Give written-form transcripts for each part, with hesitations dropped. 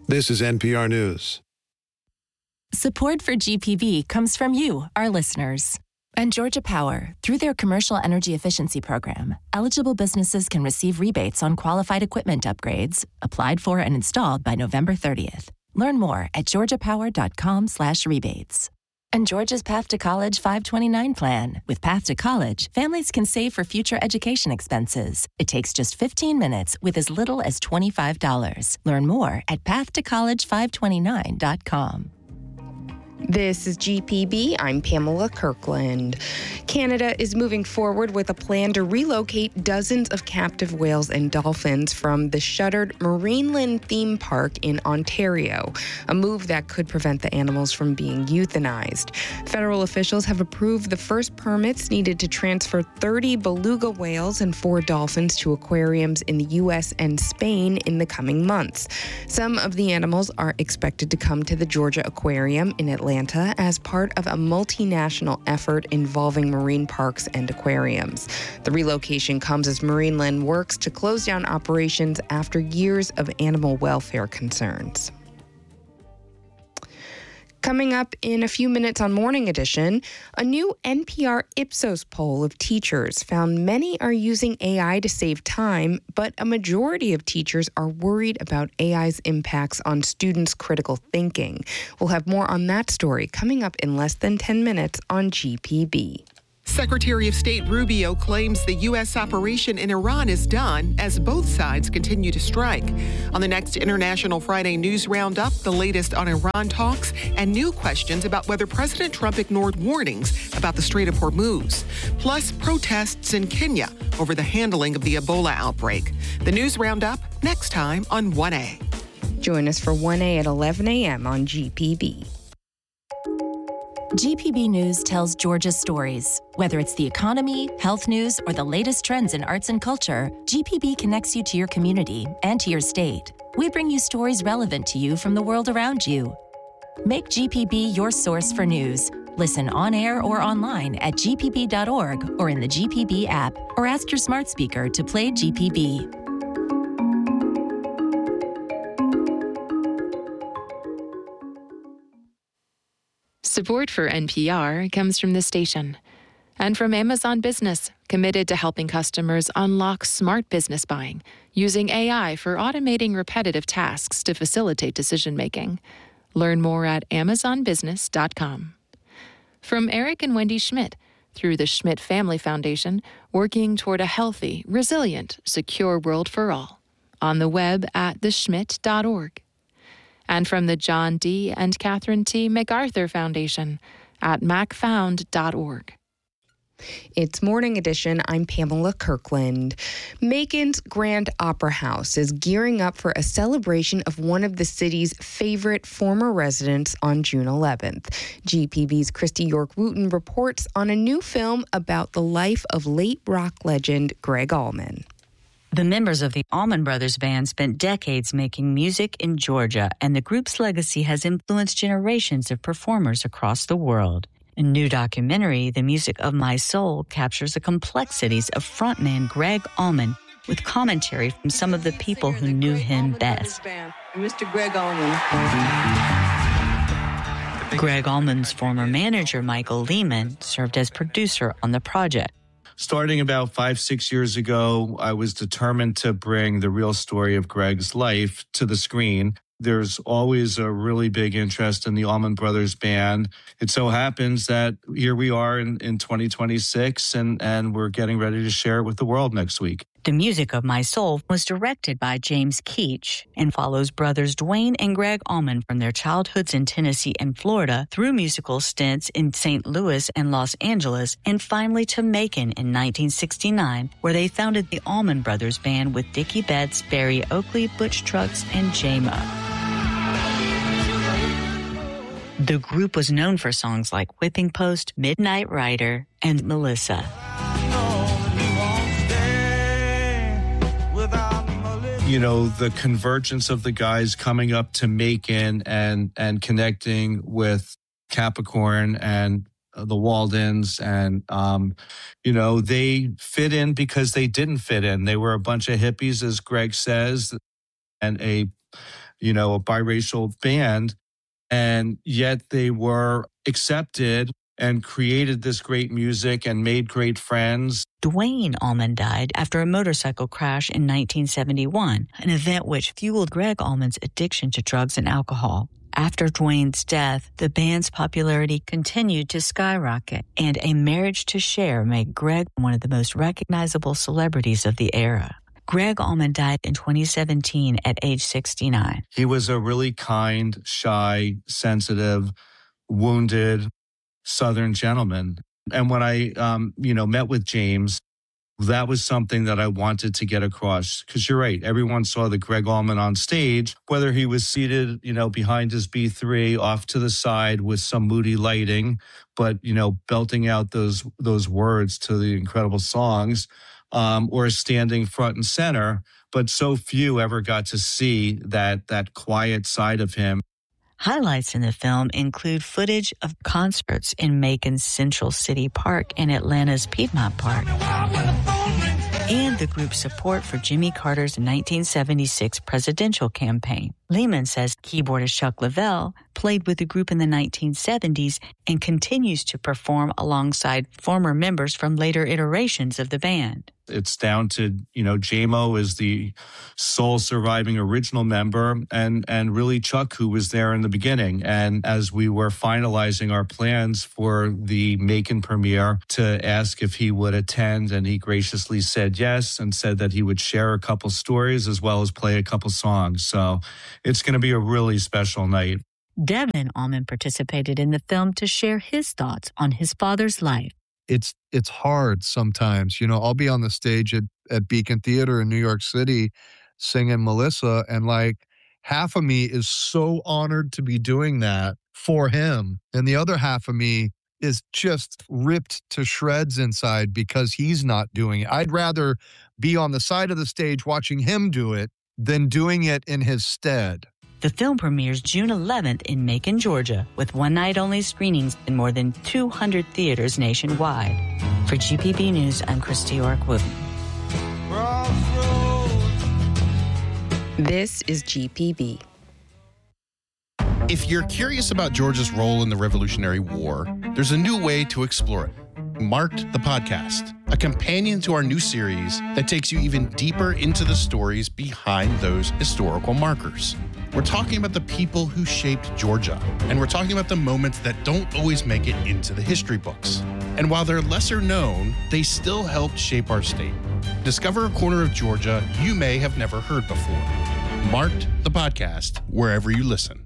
This is NPR News. Support for GPB comes from you, our listeners. And Georgia Power, through their Commercial Energy Efficiency Program, eligible businesses can receive rebates on qualified equipment upgrades, applied for and installed by November 30th. Learn more at georgiapower.com/rebates. And Georgia's Path to College 529 plan. With Path to College, families can save for future education expenses. It takes just 15 minutes with as little as $25. Learn more at pathtocollege529.com. This is GPB. I'm Pamela Kirkland. Canada is moving forward with a plan to relocate dozens of captive whales and dolphins from the shuttered Marineland theme park in Ontario, a move that could prevent the animals from being euthanized. Federal officials have approved the first permits needed to transfer 30 beluga whales and 4 dolphins to aquariums in the U.S. and Spain in the coming months. Some of the animals are expected to come to the Georgia Aquarium in Atlanta as part of a multinational effort involving marine parks and aquariums. The relocation comes as Marineland works to close down operations after years of animal welfare concerns. Coming up in a few minutes on Morning Edition, a new NPR Ipsos poll of teachers found many are using AI to save time, but a majority of teachers are worried about AI's impacts on students' critical thinking. We'll have more on that story coming up in less than 10 minutes on GPB. Secretary of State Rubio claims the U.S. operation in Iran is done as both sides continue to strike. On the next International Friday News Roundup, the latest on Iran talks and new questions about whether President Trump ignored warnings about the Strait of Hormuz. Plus, protests in Kenya over the handling of the Ebola outbreak. The News Roundup next time on 1A. Join us for 1A at 11 a.m. on GPB. GPB News tells Georgia's stories. Whether it's the economy, health news, or the latest trends in arts and culture, GPB connects you to your community and to your state. We bring you stories relevant to you from the world around you. Make GPB your source for news. Listen on air or online at gpb.org or in the GPB app, or ask your smart speaker to play GPB. Support for NPR comes from this station and from Amazon Business, committed to helping customers unlock smart business buying using AI for automating repetitive tasks to facilitate decision-making. Learn more at amazonbusiness.com. From Eric and Wendy Schmidt, through the Schmidt Family Foundation, working toward a healthy, resilient, secure world for all. On the web at theschmidt.org. And from the John D. and Catherine T. MacArthur Foundation at macfound.org. It's Morning Edition. I'm Pamela Kirkland. Macon's Grand Opera House is gearing up for a celebration of one of the city's favorite former residents on June 11th. GPB's Christy York-Wooten reports on a new film about the life of late rock legend Gregg Allman. The members of the Allman Brothers Band spent decades making music in Georgia, and the group's legacy has influenced generations of performers across the world. A new documentary, The Music of My Soul, captures the complexities of frontman Gregg Allman with commentary from some of the people who knew him best. Mr. Gregg Allman. Gregg Allman's former manager, Michael Lehman, served as producer on the project. Starting about 5-6 years ago, I was determined to bring the real story of Gregg's life to the screen. There's always a really big interest in the Allman Brothers Band. It so happens that here we are in 2026, and we're getting ready to share it with the world next week. The Music of My Soul was directed by James Keach and follows brothers Dwayne and Gregg Allman from their childhoods in Tennessee and Florida through musical stints in St. Louis and Los Angeles, and finally to Macon in 1969, where they founded the Allman Brothers Band with Dickie Betts, Barry Oakley, Butch Trucks, and J-Mo. The group was known for songs like Whipping Post, Midnight Rider, and Melissa. You know, the convergence of the guys coming up to Macon and connecting with Capricorn and the Waldens, and, they fit in because they didn't fit in. They were a bunch of hippies, as Gregg says. and a biracial band. And yet they were accepted and created this great music and made great friends. Duane Allman died after a motorcycle crash in 1971, an event which fueled Gregg Allman's addiction to drugs and alcohol. After Duane's death, the band's popularity continued to skyrocket, and A Marriage to Cher made Gregg one of the most recognizable celebrities of the era. Gregg Allman died in 2017 at age 69. He was a really kind, shy, sensitive, wounded Southern gentleman. And when I, met with James, that was something that I wanted to get across. Because you're right, everyone saw the Gregg Allman on stage, whether he was seated, behind his B3 off to the side with some moody lighting, but, belting out those words to the incredible songs, or standing front and center. But so few ever got to see that quiet side of him. Highlights in the film include footage of concerts in Macon's Central City Park and Atlanta's Piedmont Park, and the group's support for Jimmy Carter's 1976 presidential campaign. Lehman says keyboardist Chuck Leavell played with the group in the 1970s and continues to perform alongside former members from later iterations of the band. It's down to, J-Mo is the sole surviving original member, and really Chuck, who was there in the beginning. And as we were finalizing our plans for the Macon premiere, to ask if he would attend, and he graciously said yes, and said that he would share a couple stories as well as play a couple songs. So it's going to be a really special night. Devin Allman participated in the film to share his thoughts on his father's life. It's hard sometimes. I'll be on the stage at Beacon Theater in New York City singing Melissa, and half of me is so honored to be doing that for him. And the other half of me is just ripped to shreds inside because he's not doing it. I'd rather be on the side of the stage watching him do it than doing it in his stead. The film premieres June 11th in Macon, Georgia, with one-night-only screenings in more than 200 theaters nationwide. For GPB News, I'm Christy York-Wooten. This is GPB. If you're curious about Georgia's role in the Revolutionary War, there's a new way to explore it. Marked the Podcast, a companion to our new series that takes you even deeper into the stories behind those historical markers. We're talking about the people who shaped Georgia, and we're talking about the moments that don't always make it into the history books. And while they're lesser known, they still helped shape our state. Discover a corner of Georgia you may have never heard before. Marked the Podcast, wherever you listen.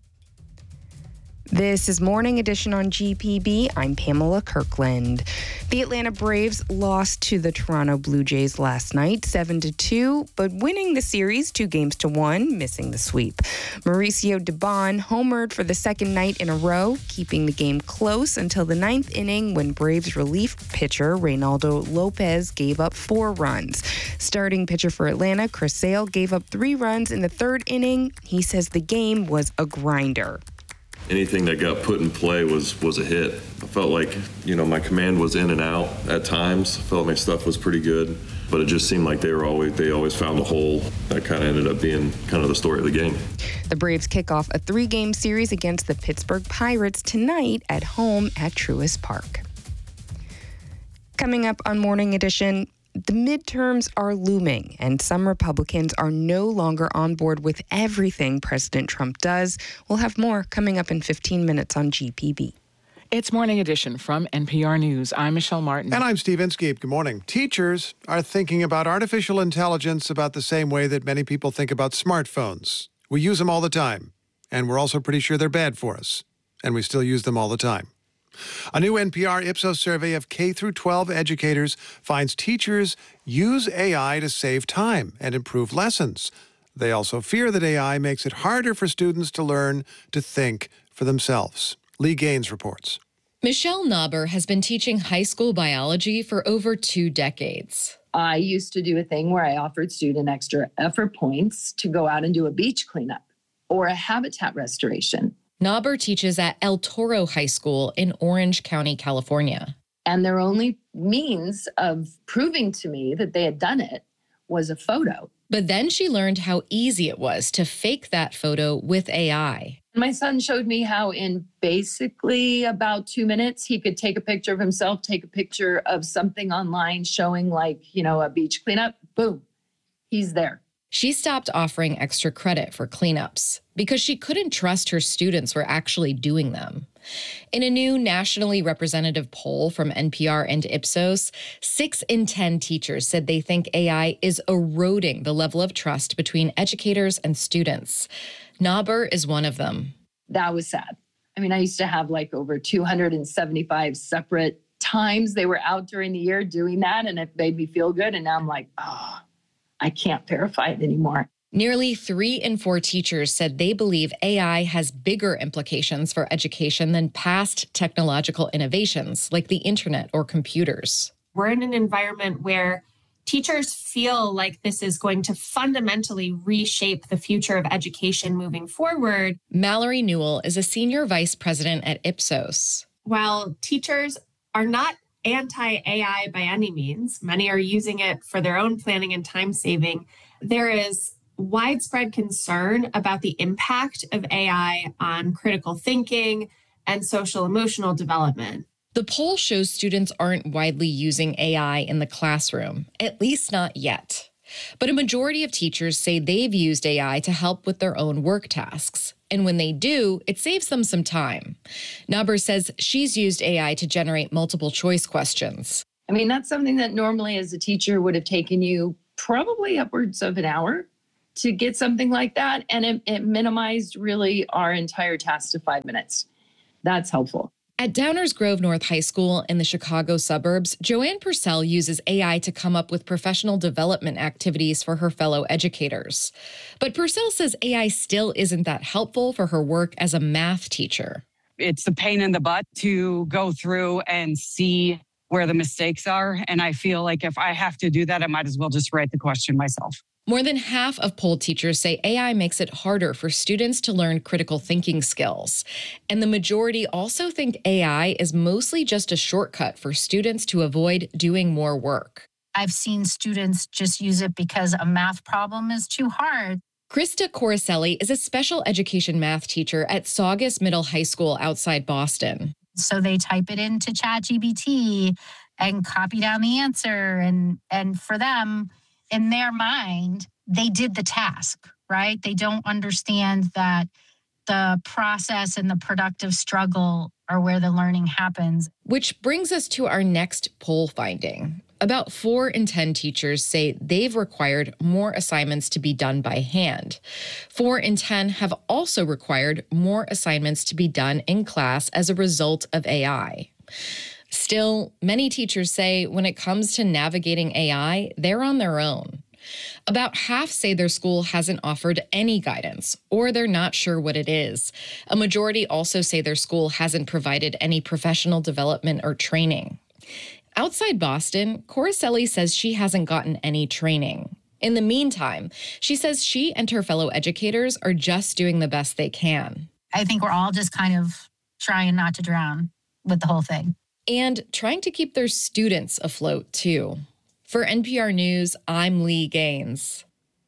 This is Morning Edition on GPB. I'm Pamela Kirkland. The Atlanta Braves lost to the Toronto Blue Jays last night, 7-2, but winning the series 2-1, missing the sweep. Mauricio Dubon homered for the second night in a row, keeping the game close until the ninth inning when Braves relief pitcher Reynaldo Lopez gave up 4 runs. Starting pitcher for Atlanta, Chris Sale, gave up 3 runs in the third inning. He says the game was a grinder. Anything that got put in play was a hit. I felt like, my command was in and out at times. I felt like my stuff was pretty good, but it just seemed like they always found a hole. That kind of ended up being kind of the story of the game. The Braves kick off a 3-game series against the Pittsburgh Pirates tonight at home at Truist Park. Coming up on Morning Edition, the midterms are looming, and some Republicans are no longer on board with everything President Trump does. We'll have more coming up in 15 minutes on GPB. It's Morning Edition from NPR News. I'm Michelle Martin. And I'm Steve Inskeep. Good morning. Teachers are thinking about artificial intelligence about the same way that many people think about smartphones. We use them all the time, and we're also pretty sure they're bad for us, and we still use them all the time. A new NPR Ipsos survey of K-12 educators finds teachers use AI to save time and improve lessons. They also fear that AI makes it harder for students to learn to think for themselves. Lee Gaines reports. Michelle Nauber has been teaching high school biology for over 2 decades. I used to do a thing where I offered students extra effort points to go out and do a beach cleanup or a habitat restoration. Nauber teaches at El Toro High School in Orange County, California. And their only means of proving to me that they had done it was a photo. But then she learned how easy it was to fake that photo with AI. My son showed me how in basically about 2 minutes, he could take a picture of himself, take a picture of something online showing a beach cleanup. Boom, he's there. She stopped offering extra credit for cleanups because she couldn't trust her students were actually doing them. In a new nationally representative poll from NPR and Ipsos, 6 in 10 teachers said they think AI is eroding the level of trust between educators and students. Naber is one of them. That was sad. I mean, I used to have over 275 separate times they were out during the year doing that, and it made me feel good. And now I'm like, I can't verify it anymore. Nearly 3 in 4 teachers said they believe AI has bigger implications for education than past technological innovations like the internet or computers. We're in an environment where teachers feel like this is going to fundamentally reshape the future of education moving forward. Mallory Newell is a senior vice president at Ipsos. While teachers are not anti-AI by any means, many are using it for their own planning and time saving, there is widespread concern about the impact of AI on critical thinking and social emotional development. The poll shows students aren't widely using AI in the classroom, at least not yet. But a majority of teachers say they've used AI to help with their own work tasks. And when they do, it saves them some time. Naber says she's used AI to generate multiple choice questions. I mean, that's something that normally as a teacher would have taken you probably upwards of an hour to get something like that. And it minimized really our entire task to 5 minutes. That's helpful. At Downers Grove North High School in the Chicago suburbs, Joanne Purcell uses AI to come up with professional development activities for her fellow educators. But Purcell says AI still isn't that helpful for her work as a math teacher. It's a pain in the butt to go through and see where the mistakes are. And I feel like if I have to do that, I might as well just write the question myself. More than half of polled teachers say AI makes it harder for students to learn critical thinking skills. And the majority also think AI is mostly just a shortcut for students to avoid doing more work. I've seen students just use it because a math problem is too hard. Krista Coricelli is a special education math teacher at Saugus Middle High School outside Boston. So they type it into ChatGPT and copy down the answer. And for them, in their mind, they did the task, right? They don't understand that the process and the productive struggle are where the learning happens. Which brings us to our next poll finding. About 4 in 10 teachers say they've required more assignments to be done by hand. 4 in 10 have also required more assignments to be done in class as a result of AI. Still, many teachers say when it comes to navigating AI, they're on their own. About half say their school hasn't offered any guidance, or they're not sure what it is. A majority also say their school hasn't provided any professional development or training. Outside Boston, Coricelli says she hasn't gotten any training. In the meantime, she says she and her fellow educators are just doing the best they can. I think we're all just kind of trying not to drown with the whole thing. And trying to keep their students afloat, too. For NPR News, I'm Lee Gaines.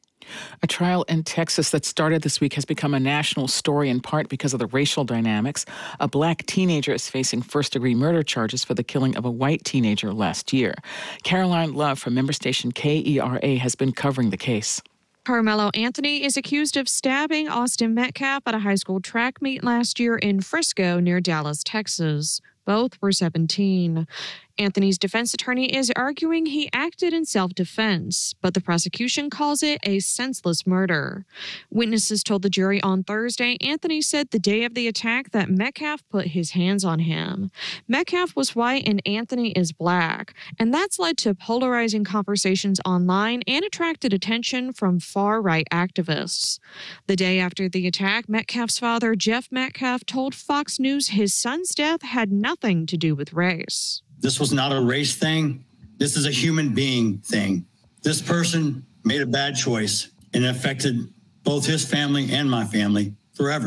A trial in Texas that started this week has become a national story in part because of the racial dynamics. A black teenager is facing first-degree murder charges for the killing of a white teenager last year. Caroline Love from member station KERA has been covering the case. Carmelo Anthony is accused of stabbing Austin Metcalf at a high school track meet last year in Frisco near Dallas, Texas. Both were 17. Anthony's defense attorney is arguing he acted in self-defense, but the prosecution calls it a senseless murder. Witnesses told the jury on Thursday Anthony said the day of the attack that Metcalf put his hands on him. Metcalf was white and Anthony is black, and that's led to polarizing conversations online and attracted attention from far-right activists. The day after the attack, Metcalf's father, Jeff Metcalf, told Fox News his son's death had nothing to do with race. This was not a race thing. This is a human being thing. This person made a bad choice and it affected both his family and my family forever.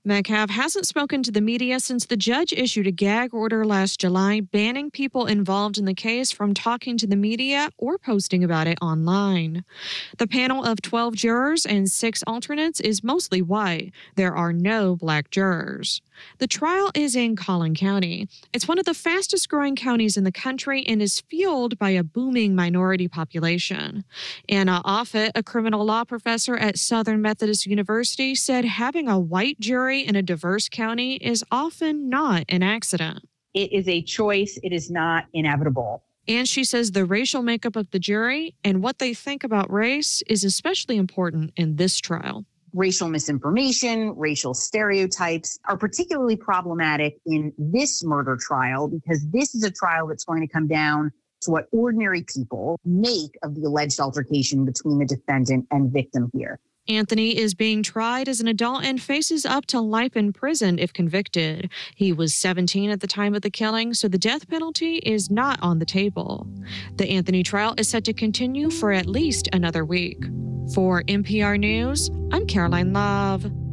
Metcalf hasn't spoken to the media since the judge issued a gag order last July banning people involved in the case from talking to the media or posting about it online. The panel of 12 jurors and 6 alternates is mostly white. There are no black jurors. The trial is in Collin County. It's one of the fastest growing counties in the country and is fueled by a booming minority population. Anna Offit, a criminal law professor at Southern Methodist University, said having a white jury in a diverse county is often not an accident. It is a choice. It is not inevitable. And she says the racial makeup of the jury and what they think about race is especially important in this trial. Racial misinformation, racial stereotypes are particularly problematic in this murder trial because this is a trial that's going to come down to what ordinary people make of the alleged altercation between the defendant and victim here. Anthony is being tried as an adult and faces up to life in prison if convicted. He was 17 at the time of the killing, so the death penalty is not on the table. The Anthony trial is set to continue for at least another week. For NPR News, I'm Caroline Love.